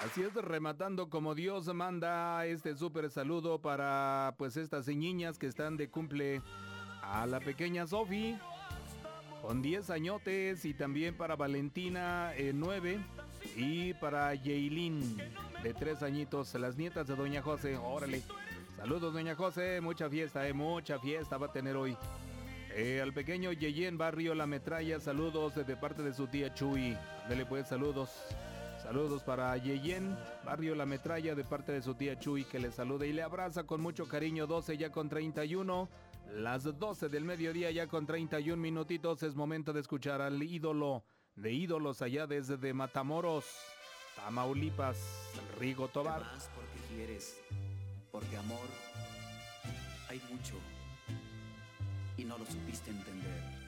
Así es, rematando como Dios manda este súper saludo para pues estas niñas que están de cumple, a la pequeña Sofi con 10 añotes, y también para Valentina 9, y para Yailin de 3 añitos, las nietas de Doña José. Órale, saludos Doña José, mucha fiesta va a tener hoy. Al pequeño Yeyen Barrio La Metralla, saludos de parte de su tía Chuy. Dele pues saludos. Saludos para Yeyen Barrio La Metralla de parte de su tía Chuy, que le saluda y le abraza con mucho cariño. 12 ya con 31. Las 12 del mediodía ya con 31 minutitos. Es momento de escuchar al ídolo de ídolos allá desde Matamoros, Tamaulipas, Rigo Tobar. Te vas porque quieres, porque amor hay mucho y no lo supiste entender.